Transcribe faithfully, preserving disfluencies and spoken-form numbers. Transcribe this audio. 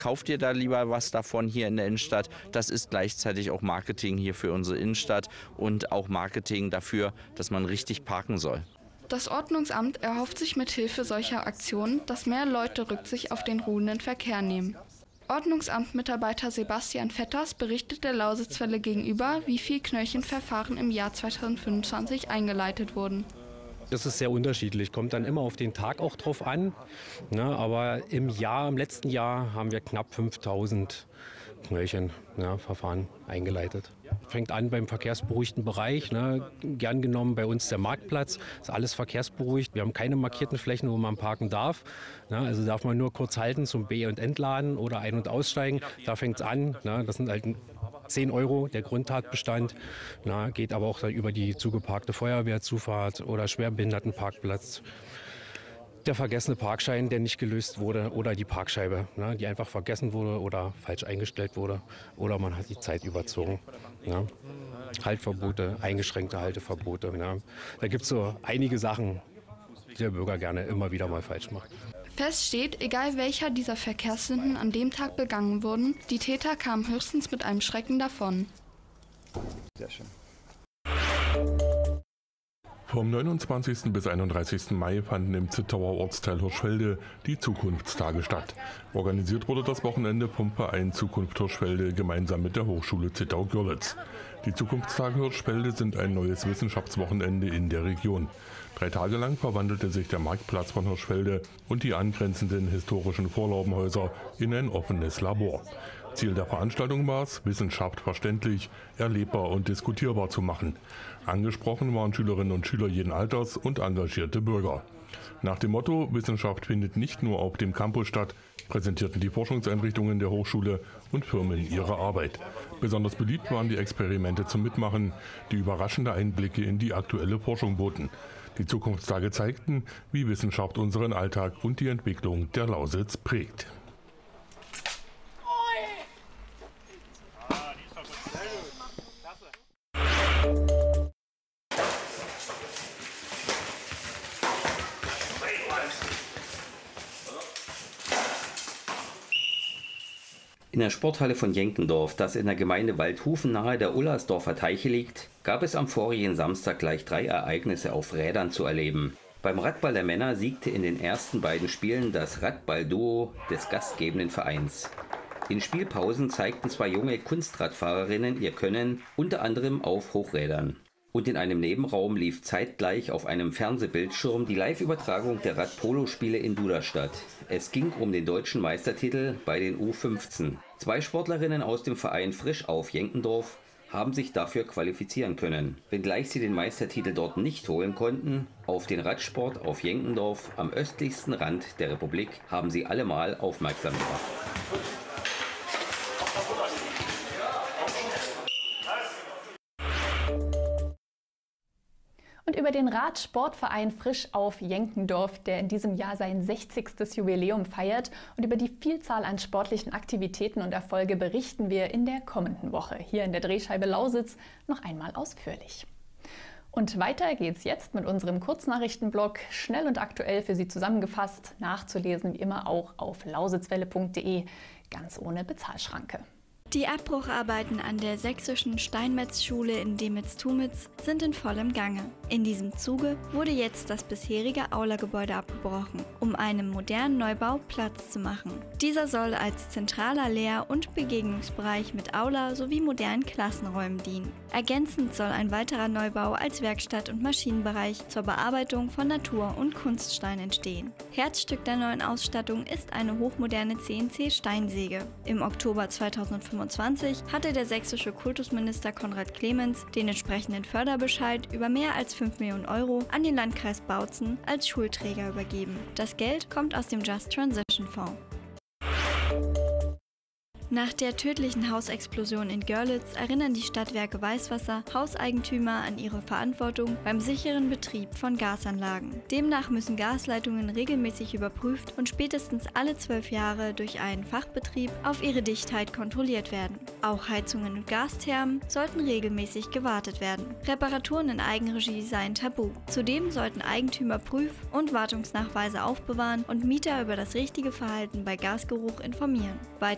kauft ihr da lieber was davon hier in der Innenstadt. Das ist gleichzeitig auch Marketing hier für unsere Innenstadt und auch Marketing dafür, dass man richtig parken soll. Das Ordnungsamt erhofft sich mit Hilfe solcher Aktionen, dass mehr Leute Rücksicht auf den ruhenden Verkehr nehmen. Ordnungsamtmitarbeiter Sebastian Vetters berichtet der Lausitzwelle gegenüber, wie viel Knöllchenverfahren im Jahr zweitausendfünfundzwanzig eingeleitet wurden. Das ist sehr unterschiedlich, kommt dann immer auf den Tag auch drauf an. Ne, aber im Jahr, im letzten Jahr haben wir knapp fünftausend Knöllchenverfahren ja, eingeleitet. Fängt an beim verkehrsberuhigten Bereich, ne, gern genommen bei uns der Marktplatz, ist alles verkehrsberuhigt. Wir haben keine markierten Flächen, wo man parken darf. Ne, also darf man nur kurz halten zum Be- und Entladen oder ein- und aussteigen. Da fängt es an, ne, das sind halt zehn Euro der Grundtatbestand, na, geht aber auch über die zugeparkte Feuerwehrzufahrt oder Schwerbehindertenparkplatz. Der vergessene Parkschein, der nicht gelöst wurde, oder die Parkscheibe, ne, die einfach vergessen wurde oder falsch eingestellt wurde, oder man hat die Zeit überzogen. Ne. Haltverbote, eingeschränkte Halteverbote. Ne. Da gibt es so einige Sachen, die der Bürger gerne immer wieder mal falsch macht. Fest steht, egal welcher dieser Verkehrssünden an dem Tag begangen wurden, die Täter kamen höchstens mit einem Schrecken davon. Sehr schön. Vom neunundzwanzigsten bis einunddreißigsten Mai fanden im Zittauer Ortsteil Hirschfelde die Zukunftstage statt. Organisiert wurde das Wochenende vom Verein Zukunft Hirschfelde gemeinsam mit der Hochschule Zittau-Görlitz. Die Zukunftstage Hirschfelde sind ein neues Wissenschaftswochenende in der Region. Drei Tage lang verwandelte sich der Marktplatz von Hirschfelde und die angrenzenden historischen Vorlaubenhäuser in ein offenes Labor. Ziel der Veranstaltung war es, Wissenschaft verständlich, erlebbar und diskutierbar zu machen. Angesprochen waren Schülerinnen und Schüler jeden Alters und engagierte Bürger. Nach dem Motto „Wissenschaft findet nicht nur auf dem Campus statt“ präsentierten die Forschungseinrichtungen der Hochschule und Firmen ihre Arbeit. Besonders beliebt waren die Experimente zum Mitmachen, die überraschende Einblicke in die aktuelle Forschung boten. Die Zukunftstage zeigten, wie Wissenschaft unseren Alltag und die Entwicklung der Lausitz prägt. In der Sporthalle von Jenkendorf, das in der Gemeinde Waldhufen nahe der Ullersdorfer Teiche liegt, gab es am vorigen Samstag gleich drei Ereignisse auf Rädern zu erleben. Beim Radball der Männer siegte in den ersten beiden Spielen das Radball-Duo des gastgebenden Vereins. In Spielpausen zeigten zwei junge Kunstradfahrerinnen ihr Können, unter anderem auf Hochrädern. Und in einem Nebenraum lief zeitgleich auf einem Fernsehbildschirm die Live-Übertragung der Radpolo-Spiele in Duderstadt. Es ging um den deutschen Meistertitel bei den U fünfzehn. Zwei Sportlerinnen aus dem Verein Frisch auf Jenkendorf haben sich dafür qualifizieren können. Wenngleich sie den Meistertitel dort nicht holen konnten, auf den Radsport auf Jenkendorf am östlichsten Rand der Republik haben sie allemal aufmerksam gemacht. Und über den Radsportverein Frisch auf Jenkendorf, der in diesem Jahr sein sechzigstes Jubiläum feiert, und über die Vielzahl an sportlichen Aktivitäten und Erfolge berichten wir in der kommenden Woche hier in der Drehscheibe Lausitz noch einmal ausführlich. Und weiter geht's jetzt mit unserem Kurznachrichtenblog, schnell und aktuell für Sie zusammengefasst, nachzulesen wie immer auch auf lausitzwelle punkt de, ganz ohne Bezahlschranke. Die Abbrucharbeiten an der sächsischen Steinmetzschule in Demitz-Tumitz sind in vollem Gange. In diesem Zuge wurde jetzt das bisherige Aula-Gebäude abgebrochen, um einem modernen Neubau Platz zu machen. Dieser soll als zentraler Lehr- und Begegnungsbereich mit Aula sowie modernen Klassenräumen dienen. Ergänzend soll ein weiterer Neubau als Werkstatt- und Maschinenbereich zur Bearbeitung von Natur- und Kunststein entstehen. Herzstück der neuen Ausstattung ist eine hochmoderne C N C-Steinsäge. Im Oktober zweitausendfünfundzwanzig hatte der sächsische Kultusminister Konrad Clemens den entsprechenden Förderbescheid über mehr als fünf Millionen Euro an den Landkreis Bautzen als Schulträger übergeben. Das Geld kommt aus dem Just Transition Fonds. Nach der tödlichen Hausexplosion in Görlitz erinnern die Stadtwerke Weißwasser Hauseigentümer an ihre Verantwortung beim sicheren Betrieb von Gasanlagen. Demnach müssen Gasleitungen regelmäßig überprüft und spätestens alle zwölf Jahre durch einen Fachbetrieb auf ihre Dichtheit kontrolliert werden. Auch Heizungen und Gasthermen sollten regelmäßig gewartet werden. Reparaturen in Eigenregie seien tabu. Zudem sollten Eigentümer Prüf- und Wartungsnachweise aufbewahren und Mieter über das richtige Verhalten bei Gasgeruch informieren. Weitere